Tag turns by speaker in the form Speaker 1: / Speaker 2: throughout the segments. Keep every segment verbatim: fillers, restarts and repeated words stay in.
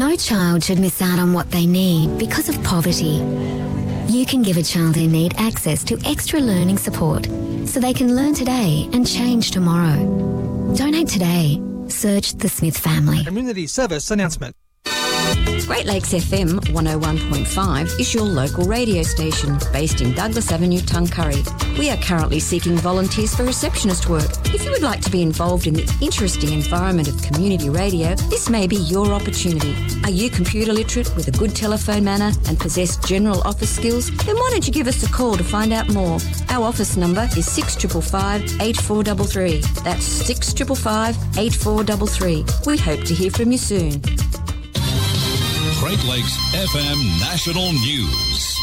Speaker 1: No child should miss out on what they need because of poverty. You can give a child in need access to extra learning support so they can learn today and change tomorrow. Donate today. Search the Smith family.
Speaker 2: Community service announcement.
Speaker 3: Great Lakes F M one oh one point five is your local radio station based in Douglas Avenue, Tuncurry. We are currently seeking volunteers for receptionist work. If you would like to be involved in the interesting environment of community radio, this may be your opportunity. Are you computer literate with a good telephone manner and possess general office skills? Then why don't you give us a call to find out more? Our office number is six five five, eight four three three. That's six five five, eight four three three. We hope to hear from you soon.
Speaker 4: Great Lakes F M National News.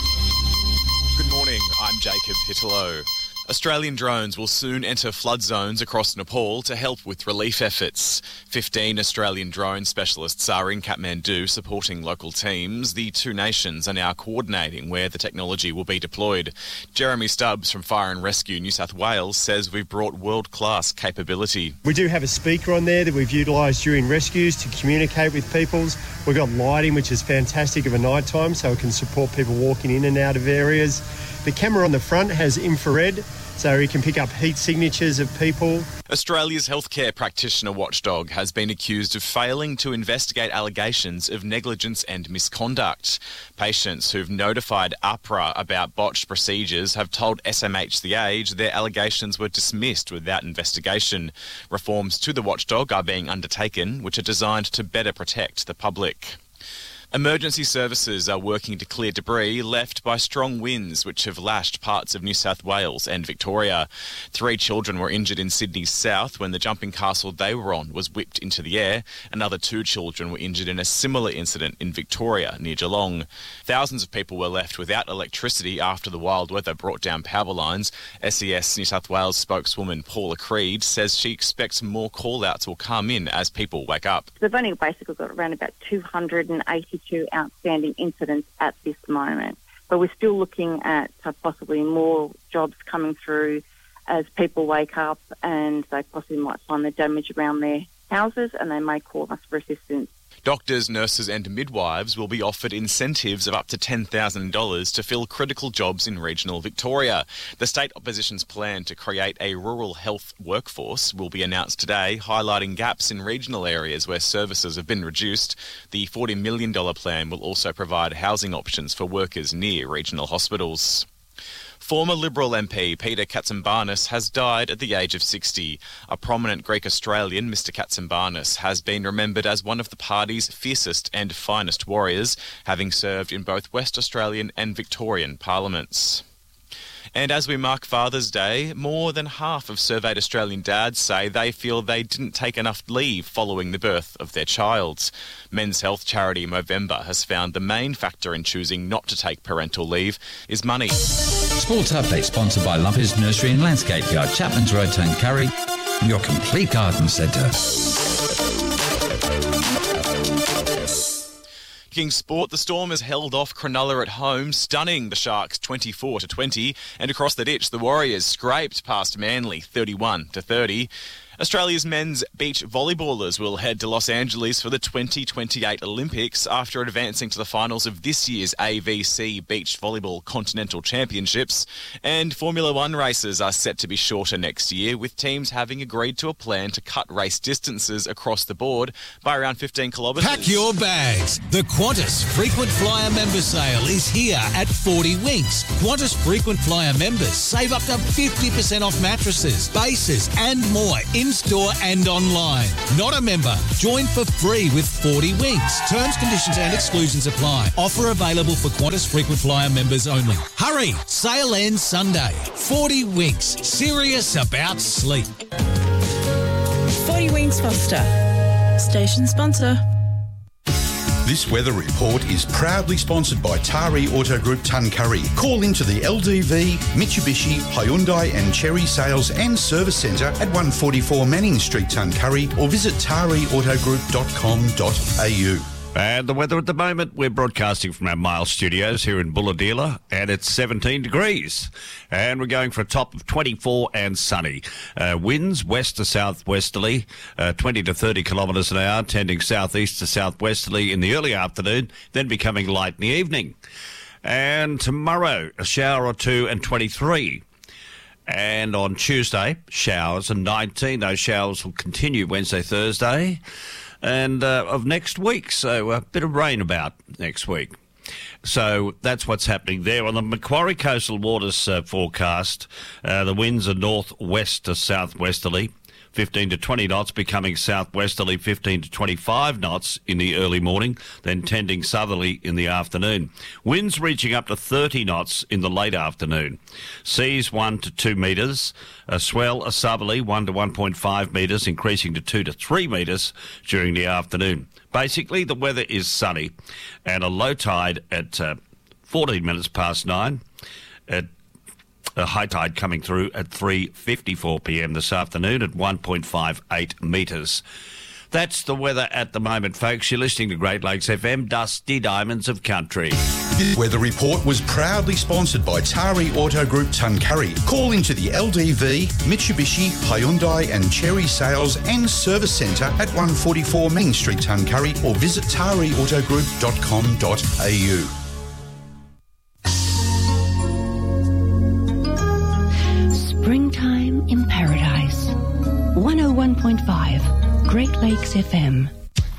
Speaker 5: Good morning, I'm Jacob Hitalo. Australian drones will soon enter flood zones across Nepal to help with relief efforts. fifteen Australian drone specialists are in Kathmandu supporting local teams. The two nations are now coordinating where the technology will be deployed. Jeremy Stubbs from Fire and Rescue New South Wales says we've brought world-class capability.
Speaker 6: We do have a speaker on there that we've utilised during rescues to communicate with people. We've got lighting, which is fantastic of a night time, so it can support people walking in and out of areas. The camera on the front has infrared, so you can pick up heat signatures of people.
Speaker 5: Australia's healthcare practitioner watchdog has been accused of failing to investigate allegations of negligence and misconduct. Patients who've notified A P R A about botched procedures have told S M H The Age their allegations were dismissed without investigation. Reforms to the watchdog are being undertaken, which are designed to better protect the public. Emergency services are working to clear debris left by strong winds which have lashed parts of New South Wales and Victoria. Three children were injured in Sydney's south when the jumping castle they were on was whipped into the air. Another two children were injured in a similar incident in Victoria near Geelong. Thousands of people were left without electricity after the wild weather brought down power lines. S E S New South Wales spokeswoman Paula Creed says she expects more call-outs will come in as people wake up.
Speaker 7: They've only basically got around about two hundred eighty outstanding incidents at this moment. But we're still looking at uh, possibly more jobs coming through as people wake up and they possibly might find the damage around their houses and they may call us for assistance.
Speaker 5: Doctors, nurses and midwives will be offered incentives of up to ten thousand dollars to fill critical jobs in regional Victoria. The state opposition's plan to create a rural health workforce will be announced today, highlighting gaps in regional areas where services have been reduced. The forty million dollars plan will also provide housing options for workers near regional hospitals. Former Liberal M P Peter Katsambarnis has died at the age of sixty. A prominent Greek-Australian, Mister Katsambarnis, has been remembered as one of the party's fiercest and finest warriors, having served in both West Australian and Victorian parliaments. And as we mark Father's Day, more than half of surveyed Australian dads say they feel they didn't take enough leave following the birth of their child. Men's health charity Movember has found the main factor in choosing not to take parental leave is money.
Speaker 8: Sports Update sponsored by Lumpers Nursery and Landscape Yard, Chapman's Road, Tuncurry, your complete garden centre.
Speaker 5: King Sport, the Storm has held off Cronulla at home, stunning the Sharks twenty-four to twenty, and across the ditch the Warriors scraped past Manly thirty-one to thirty. Australia's men's beach volleyballers will head to Los Angeles for the twenty twenty-eight Olympics after advancing to the finals of this year's A V C Beach Volleyball Continental Championships. And Formula One races are set to be shorter next year, with teams having agreed to a plan to cut race distances across the board by around fifteen kilometres.
Speaker 9: Pack your bags. The Qantas Frequent Flyer Member Sale is here at forty Winks. Qantas Frequent Flyer members save up to fifty percent off mattresses, bases and more in-store and online. Not a member? Join for free with forty Winks. Terms, conditions and exclusions apply. Offer available for Qantas Frequent Flyer members only. Hurry! Sale ends Sunday. forty Winks. Serious about sleep.
Speaker 10: forty Winks Foster. Station sponsor.
Speaker 11: This weather report is proudly sponsored by Tari Auto Group Tuncurry. Call into the L D V, Mitsubishi, Hyundai and Chery Sales and Service Centre at one forty-four Manning Street, Tuncurry, or visit tari auto group dot com dot a u.
Speaker 2: And the weather at the moment, we're broadcasting from our Mile Studios here in Bulahdelah, and it's seventeen degrees. And we're going for a top of twenty-four and sunny. Uh, winds west to southwesterly, uh, twenty to thirty kilometres an hour, tending southeast to southwesterly in the early afternoon, then becoming light in the evening. And tomorrow, a shower or two and twenty-three. And on Tuesday, showers and nineteen. Those showers will continue Wednesday, Thursday. And uh, of next week, so a bit of rain about next week. So that's what's happening there. On the Macquarie Coastal Waters uh, forecast, uh, the winds are northwest to southwesterly, fifteen to twenty knots, becoming southwesterly, fifteen to twenty-five knots in the early morning, then tending southerly in the afternoon. Winds reaching up to thirty knots in the late afternoon. Seas one to two metres. A swell, a southerly, one to one point five metres, increasing to two to three metres during the afternoon. Basically, the weather is sunny, and a low tide at uh, fourteen minutes past nine. At a high tide coming through at three fifty-four p m this afternoon at one point five eight metres. That's the weather at the moment, folks. You're listening to Great Lakes F M, Dusty Diamonds of Country.
Speaker 11: This weather report was proudly sponsored by Tari Auto Group Tuncurry. Call into the L D V, Mitsubishi, Hyundai and Cherry Sales and Service Centre at one forty-four Main Street, Tuncurry, or visit tari autogroup dot com dot a u.
Speaker 12: Springtime in Paradise. one oh one point five Great Lakes F M.